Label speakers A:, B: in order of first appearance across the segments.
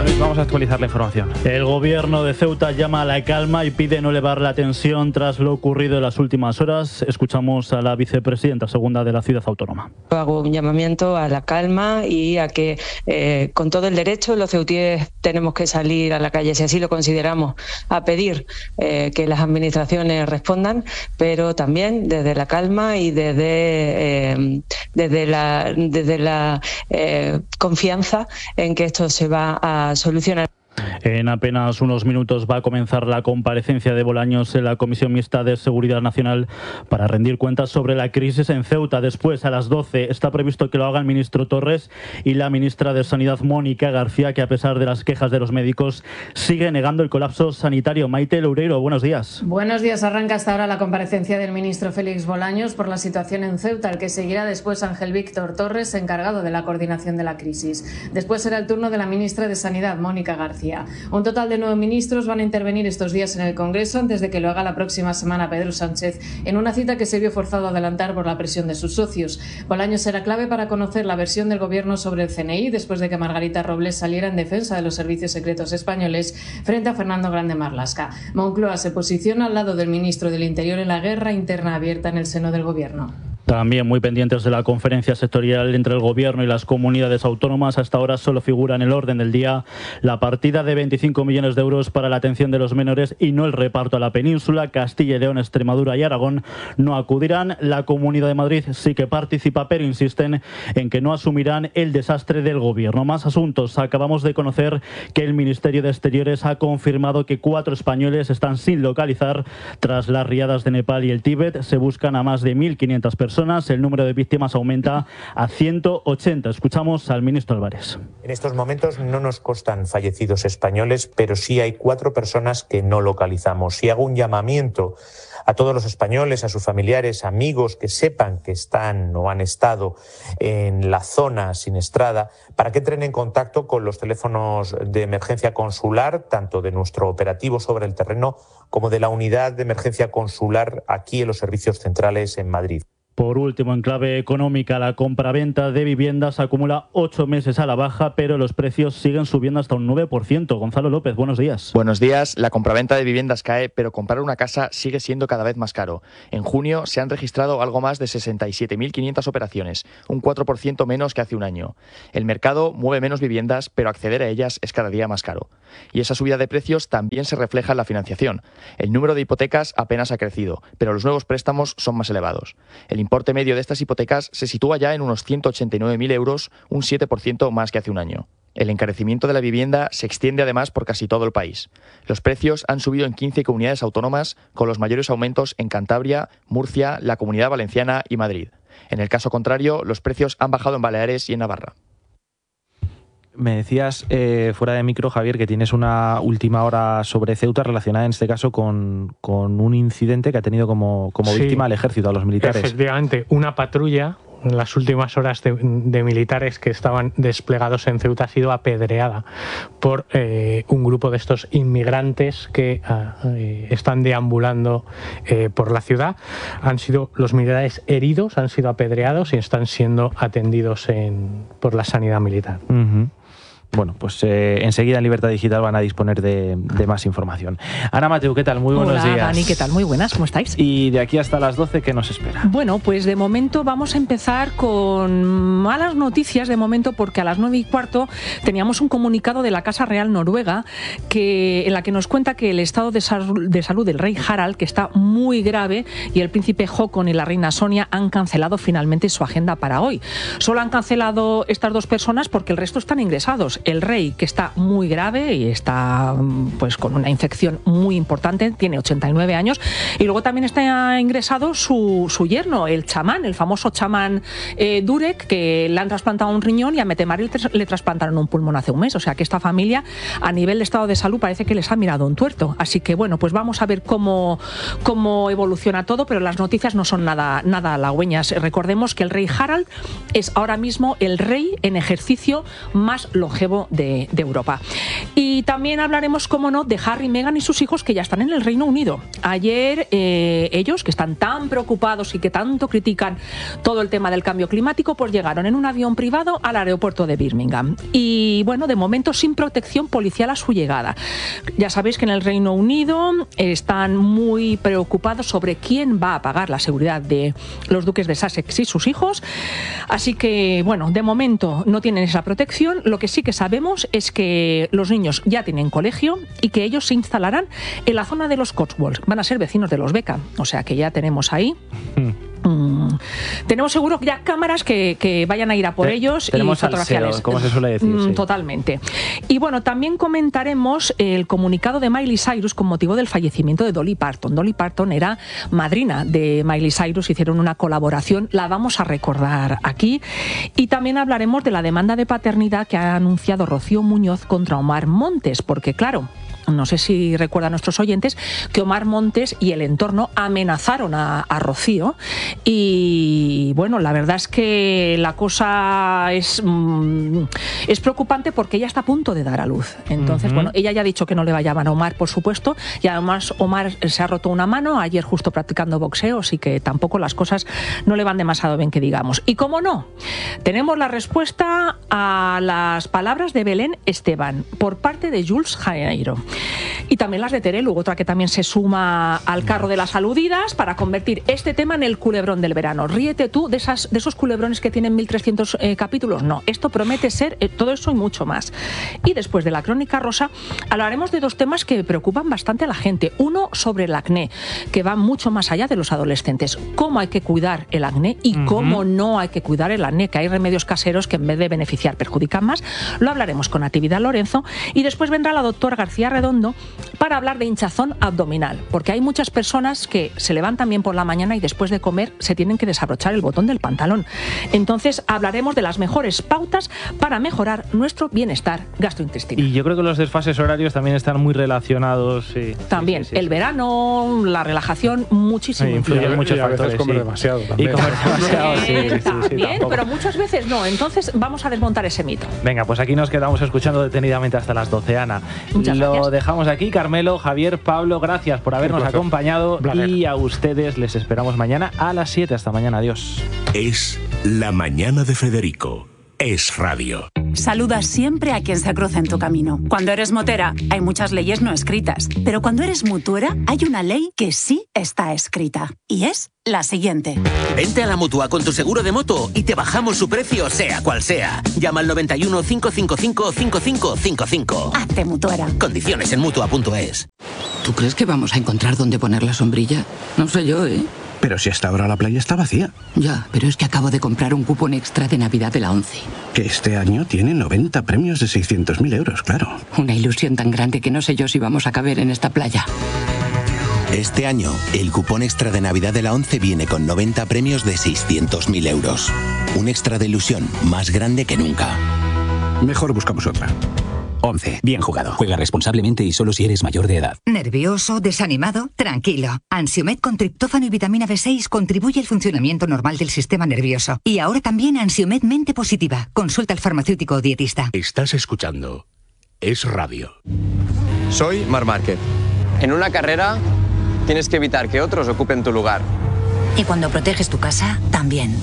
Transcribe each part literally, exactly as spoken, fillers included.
A: Luis, vamos a actualizar la información.
B: El gobierno de Ceuta llama a la calma y pide no elevar la tensión tras lo ocurrido en las últimas horas. Escuchamos a la vicepresidenta segunda de la ciudad autónoma.
C: Hago un llamamiento a la calma y a que eh, con todo el derecho los ceutíes tenemos que salir a la calle, si así lo consideramos, a pedir eh, que las administraciones respondan, pero también desde la calma y desde, eh, desde la, desde la eh, confianza en que esto se va a solucionar.
B: En apenas unos minutos va a comenzar la comparecencia de Bolaños en la Comisión Mixta de Seguridad Nacional para rendir cuentas sobre la crisis en Ceuta. Después, a las doce, está previsto que lo haga el ministro Torres y la ministra de Sanidad, Mónica García, que a pesar de las quejas de los médicos sigue negando el colapso sanitario. Maite Loureiro, buenos días.
D: Buenos días. Arranca hasta ahora la comparecencia del ministro Félix Bolaños por la situación en Ceuta, el que seguirá después Ángel Víctor Torres, encargado de la coordinación de la crisis. Después será el turno de la ministra de Sanidad, Mónica García. Un total de nueve ministros van a intervenir estos días en el Congreso antes de que lo haga la próxima semana Pedro Sánchez, en una cita que se vio forzado a adelantar por la presión de sus socios. Bolaños será clave para conocer la versión del Gobierno sobre el C N I después de que Margarita Robles saliera en defensa de los servicios secretos españoles frente a Fernando Grande Marlaska. Moncloa se posiciona al lado del ministro del Interior en la guerra interna abierta en el seno del Gobierno.
B: También muy pendientes de la conferencia sectorial entre el Gobierno y las comunidades autónomas. Hasta ahora solo figura en el orden del día la partida de veinticinco millones de euros para la atención de los menores y no el reparto a la península. Castilla y León, Extremadura y Aragón no acudirán. La Comunidad de Madrid sí que participa, pero insisten en que no asumirán el desastre del Gobierno. Más asuntos. Acabamos de conocer que el Ministerio de Exteriores ha confirmado que cuatro españoles están sin localizar tras las riadas de Nepal y el Tíbet. Se buscan a más de mil quinientas personas. El número de víctimas aumenta a ciento ochenta. Escuchamos al ministro Álvarez.
E: En estos momentos no nos constan fallecidos españoles, pero sí hay cuatro personas que no localizamos. Y hago un llamamiento a todos los españoles, a sus familiares, amigos que sepan que están o han estado en la zona siniestrada, para que entren en contacto con los teléfonos de emergencia consular, tanto de nuestro operativo sobre el terreno como de la unidad de emergencia consular aquí en los servicios centrales en Madrid.
B: Por último, en clave económica, la compraventa de viviendas acumula ocho meses a la baja, pero los precios siguen subiendo hasta un nueve por ciento. Gonzalo López, buenos días.
F: Buenos días. La compraventa de viviendas cae, pero comprar una casa sigue siendo cada vez más caro. En junio se han registrado algo más de sesenta y siete mil quinientas operaciones, un cuatro por ciento menos que hace un año. El mercado mueve menos viviendas, pero acceder a ellas es cada día más caro. Y esa subida de precios también se refleja en la financiación. El número de hipotecas apenas ha crecido, pero los nuevos préstamos son más elevados. El importe medio de estas hipotecas se sitúa ya en unos ciento ochenta y nueve mil euros, un siete por ciento más que hace un año. El encarecimiento de la vivienda se extiende además por casi todo el país. Los precios han subido en quince comunidades autónomas, con los mayores aumentos en Cantabria, Murcia, la Comunidad Valenciana y Madrid. En el caso contrario, los precios han bajado en Baleares y en Navarra.
A: Me decías eh, fuera de micro, Javier, que tienes una última hora sobre Ceuta relacionada en este caso con, con un incidente que ha tenido como, como
G: sí,
A: víctima al ejército, a los militares.
G: Efectivamente, una patrulla en las últimas horas de, de militares que estaban desplegados en Ceuta ha sido apedreada por eh, un grupo de estos inmigrantes que eh, están deambulando eh, por la ciudad. Han sido los militares heridos, han sido apedreados y están siendo atendidos en, por la sanidad militar.
A: Uh-huh. Bueno, pues eh, enseguida en Libertad Digital van a disponer de, de más información. Ana Mateu, ¿qué tal? Muy buenos
H: Hola,
A: días.
H: Dani, ¿qué tal? Muy buenas, ¿cómo estáis?
A: Y de aquí hasta las doce, ¿qué nos espera?
H: Bueno, pues de momento vamos a empezar con malas noticias de momento, porque a las nueve y cuarto teníamos un comunicado de la Casa Real Noruega que, en la que nos cuenta que el estado de, sal, de salud del rey Harald, que está muy grave, y el príncipe Håkon y la reina Sonia han cancelado finalmente su agenda para hoy. Solo han cancelado estas dos personas porque el resto están ingresados. El rey, que está muy grave y está pues con una infección muy importante, tiene ochenta y nueve años, y luego también está ingresado su, su yerno, el chamán, el famoso chamán eh, Durek, que le han trasplantado un riñón, y a Metemari le trasplantaron un pulmón hace un mes. O sea que esta familia, a nivel de estado de salud, parece que les ha mirado un tuerto. Así que bueno, pues vamos a ver cómo, cómo evoluciona todo, pero las noticias no son nada, nada halagüeñas. Recordemos que el rey Harald es ahora mismo el rey en ejercicio más longevo longevo de, de Europa. Y también hablaremos, como no, de Harry, Meghan y sus hijos, que ya están en el Reino Unido. Ayer eh, ellos, que están tan preocupados y que tanto critican todo el tema del cambio climático, pues llegaron en un avión privado al aeropuerto de Birmingham. Y bueno, de momento sin protección policial a su llegada. Ya sabéis que en el Reino Unido están muy preocupados sobre quién va a pagar la seguridad de los duques de Sussex y sus hijos. Así que, bueno, de momento no tienen esa protección. Lo que sí que sabemos es que los niños ya tienen colegio y que ellos se instalarán en la zona de los Cotswolds. Van a ser vecinos de los Beckham. O sea que ya tenemos ahí... Mm. Tenemos seguro ya cámaras que, que vayan a ir a por Te, ellos y fotografiarles.
A: Como se suele decir.
H: Mm,
A: sí.
H: Totalmente. Y bueno, también comentaremos el comunicado de Miley Cyrus con motivo del fallecimiento de Dolly Parton. Dolly Parton era madrina de Miley Cyrus, hicieron una colaboración, la vamos a recordar aquí. Y también hablaremos de la demanda de paternidad que ha anunciado Rocío Muñoz contra Omar Montes, porque claro, no sé si recuerdan nuestros oyentes que Omar Montes y el entorno amenazaron a, a Rocío y bueno, la verdad es que la cosa es, mm, es preocupante porque ella está a punto de dar a luz. Entonces, uh-huh. bueno, ella ya ha dicho que no le va a llamar a Omar, por supuesto, y además Omar se ha roto una mano ayer justo practicando boxeo, así que tampoco las cosas no le van demasiado bien que digamos. Y cómo no, tenemos la respuesta a las palabras de Belén Esteban por parte de Jules Janeiro. Y también las de Terelu, otra que también se suma al carro de las aludidas para convertir este tema en el culebrón del verano. Ríete tú de, esas, de esos culebrones que tienen mil trescientos eh, capítulos. No, esto promete ser eh, todo eso y mucho más. Y después de la crónica rosa hablaremos de dos temas que preocupan bastante a la gente. Uno sobre el acné, que va mucho más allá de los adolescentes. Cómo hay que cuidar el acné y uh-huh. cómo no hay que cuidar el acné, que hay remedios caseros que en vez de beneficiar perjudican más. Lo hablaremos con Natividad Lorenzo. Y después vendrá la doctora García Redondo para hablar de hinchazón abdominal, porque hay muchas personas que se levantan bien por la mañana y después de comer se tienen que desabrochar el botón del pantalón. Entonces hablaremos de las mejores pautas para mejorar nuestro bienestar gastrointestinal.
A: Y yo creo que los desfases horarios también están muy relacionados. Sí,
H: también,
A: sí, sí, sí,
H: el
A: sí.
H: verano, la relajación, muchísimo.
A: Sí, influye en muchos
I: y a
A: factores.
I: veces comer
A: sí.
I: demasiado también.
A: Y comer demasiado, sí, sí, sí,
H: también,
A: sí,
H: pero muchas veces no. Entonces vamos a desmontar ese mito.
A: Venga, pues aquí nos quedamos escuchando detenidamente hasta las doce, Ana.
H: Muchas
A: Lo
H: gracias.
A: dejamos aquí, Carmelo, Javier, Pablo, gracias por habernos acompañado y a ustedes les esperamos mañana a las siete. Hasta mañana, adiós.
J: Es La Mañana de Federico. Es radio.
K: Saluda siempre a quien se cruza en tu camino. Cuando eres motera, hay muchas leyes no escritas. Pero cuando eres mutuera, hay una ley que sí está escrita. Y es la siguiente.
L: Vente a la Mutua con tu seguro de moto y te bajamos su precio, sea cual sea. Llama al noventa y uno, cinco cinco cinco, cinco cinco cinco cinco.
K: Hazte mutuera.
L: Condiciones en mutua punto es.
M: ¿Tú crees que vamos a encontrar dónde poner la sombrilla? No sé yo, ¿eh?
N: Pero si hasta ahora la playa está vacía.
M: Ya, pero es que acabo de comprar un cupón extra de Navidad de la ONCE.
N: Que este año tiene noventa premios de seiscientos mil euros, claro.
M: Una ilusión tan grande que no sé yo si vamos a caber en esta playa.
O: Este año, el cupón extra de Navidad de la ONCE viene con noventa premios de seiscientos mil euros. Un extra de ilusión más grande que nunca.
N: Mejor buscamos otra.
P: ONCE. Bien jugado. Juega responsablemente y solo si eres mayor de edad.
Q: ¿Nervioso? ¿Desanimado? Tranquilo. Ansiomed con triptófano y vitamina B seis contribuye al funcionamiento normal del sistema nervioso. Y ahora también Ansiomed Mente Positiva. Consulta al farmacéutico o dietista.
J: Estás escuchando Es Radio.
R: Soy Marc Márquez. En una carrera tienes que evitar que otros ocupen tu lugar.
Q: Y cuando proteges tu casa, también.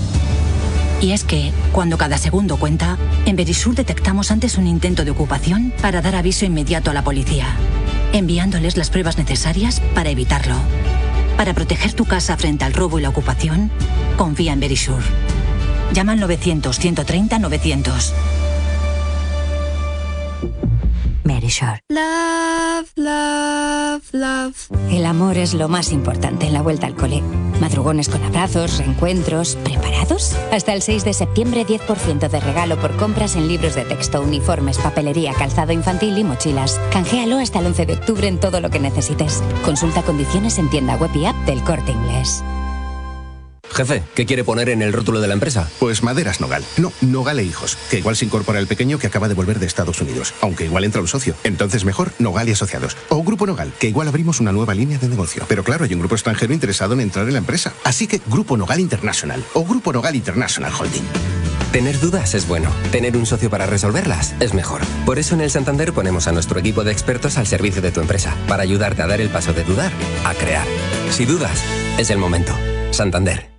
Q: Y es que, cuando cada segundo cuenta, en Verisur detectamos antes un intento de ocupación para dar aviso inmediato a la policía, enviándoles las pruebas necesarias para evitarlo. Para proteger tu casa frente al robo y la ocupación, confía en Verisur. Llama al novecientos, ciento treinta, novecientos. Verisur.
S: Love, love, love.
T: El amor es lo más importante en la vuelta al cole. Madrugones con abrazos, reencuentros. ¿Preparados? Hasta el seis de septiembre, diez por ciento de regalo por compras en libros de texto, uniformes, papelería, calzado infantil y mochilas. Canjealo hasta el once de octubre en todo lo que necesites. Consulta condiciones en tienda web y app del Corte Inglés.
U: Jefe, ¿qué quiere poner en el rótulo de la empresa?
V: Pues Maderas Nogal. No, Nogal e Hijos. Que igual se incorpora el pequeño que acaba de volver de Estados Unidos. Aunque igual entra un socio. Entonces mejor Nogal y Asociados. O Grupo Nogal, que igual abrimos una nueva línea de negocio. Pero claro, hay un grupo extranjero interesado en entrar en la empresa. Así que Grupo Nogal International. O Grupo Nogal International Holding.
U: Tener dudas es bueno. Tener un socio para resolverlas es mejor. Por eso en el Santander ponemos a nuestro equipo de expertos al servicio de tu empresa, para ayudarte a dar el paso de dudar a crear. Si dudas, es el momento. Santander.